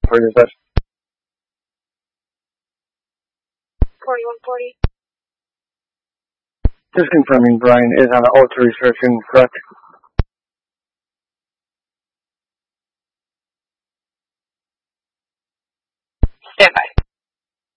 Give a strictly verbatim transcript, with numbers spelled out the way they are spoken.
For your best. forty-one forty. Just confirming Brian is on an ultra restriction, correct? Stand by.